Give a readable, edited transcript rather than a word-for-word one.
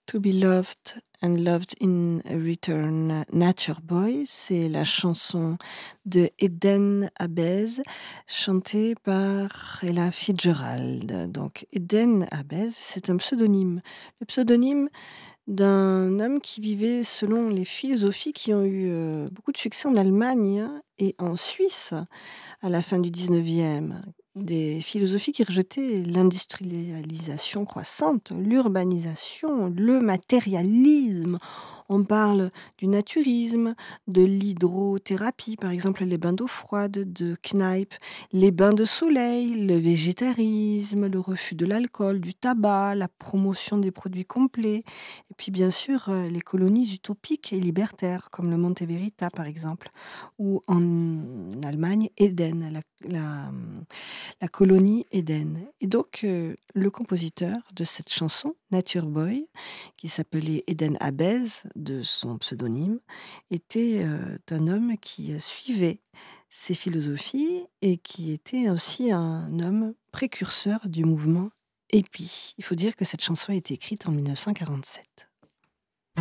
To be loved and loved in return, Nature Boy, c'est la chanson de Eden Habez, chantée par Ella Fitzgerald. Donc Eden Habez, c'est un pseudonyme. Le pseudonyme d'un homme qui vivait selon les philosophies qui ont eu beaucoup de succès en Allemagne et en Suisse à la fin du 19e. Des philosophies qui rejetaient l'industrialisation croissante, l'urbanisation, le matérialisme. On parle du naturisme, de l'hydrothérapie, par exemple les bains d'eau froide, de Kneipp, les bains de soleil, le végétarisme, le refus de l'alcool, du tabac, la promotion des produits complets, et puis bien sûr les colonies utopiques et libertaires, comme le Monte Verita par exemple, ou en Allemagne, Eden, la colonie Eden. Et donc, le compositeur de cette chanson, Nature Boy, qui s'appelait Eden Habez, de son pseudonyme, était un homme qui suivait ces philosophies et qui était aussi un homme précurseur du mouvement hippie. Il faut dire que cette chanson a été écrite en 1947.